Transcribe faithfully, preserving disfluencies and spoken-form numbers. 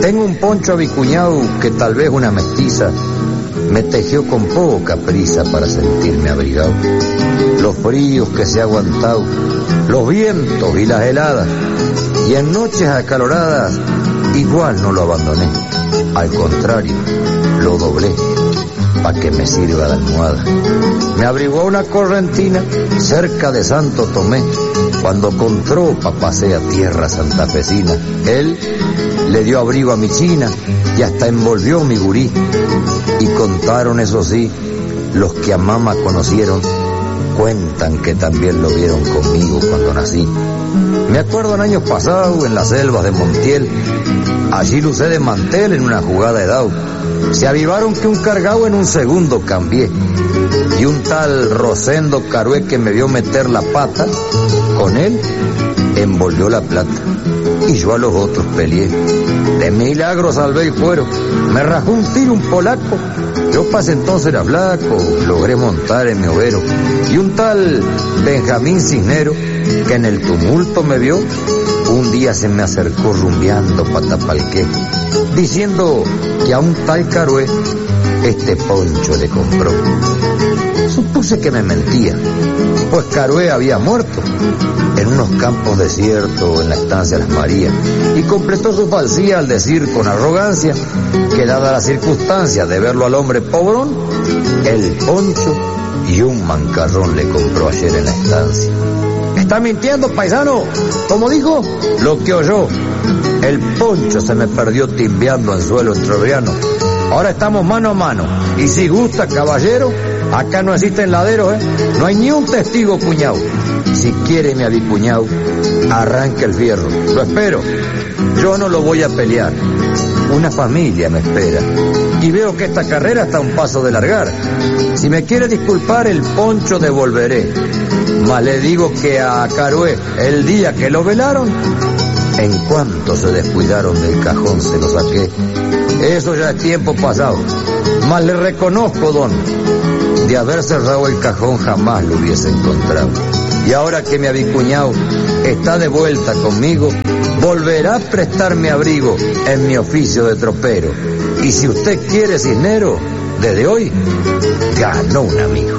Tengo un poncho avicuñado que tal vez una mestiza me tejió con poca prisa para sentirme abrigado. Los fríos que se ha aguantado, los vientos y las heladas, y en noches acaloradas igual no lo abandoné. Al contrario, lo doblé para que me sirva de almohada. Me abrigó una correntina cerca de Santo Tomé, cuando con tropa pasé a tierra santafesina. Él le dio abrigo a mi china y hasta envolvió mi gurí. Y contaron, eso sí, los que a mamá conocieron, cuentan que también lo vieron conmigo cuando nací. Me acuerdo en años pasados en las selvas de Montiel, allí lucé de mantel en una jugada de dau. Se avivaron que un cargado en un segundo cambié, y un tal Rosendo Carué que me vio meter la pata, con él envolvió la plata, y yo a los otros peleé. De milagro salvé el cuero, me rajó un tiro un polaco, yo pasé entonces era flaco, logré montar en mi overo, y un tal Benjamín Cisnero, que en el tumulto me vio, un día se me acercó rumbeando patapalqué, diciendo que a un tal Carué este poncho le compró. Supuse que me mentía, pues Carué había muerto en unos campos desiertos en la estancia Las Marías, y completó su falsía al decir con arrogancia que, dada la circunstancia de verlo al hombre pobrón, el poncho y un mancarrón le compró ayer en la estancia. ¿Está mintiendo, paisano? ¿Cómo dijo? Lo que oyó. El poncho se me perdió timbeando en suelo entrerriano. Ahora estamos mano a mano, y si gusta, caballero, acá no existen laderos, ¿eh? No hay ni un testigo cuñado. Si quiere mi avicuñado, arranque el fierro. Lo espero. Yo no lo voy a pelear. Una familia me espera, y veo que esta carrera está a un paso de largar. Si me quiere disculpar, el poncho devolveré. Mas le digo que a Carué, el día que lo velaron, en cuanto se descuidaron del cajón se lo saqué. Eso ya es tiempo pasado. Mas le reconozco, don, de haber cerrado el cajón jamás lo hubiese encontrado. Y ahora que mi avicuñado está de vuelta conmigo, volverá a prestarme abrigo en mi oficio de tropero. Y si usted quiere, Cisnero, desde hoy ganó un amigo.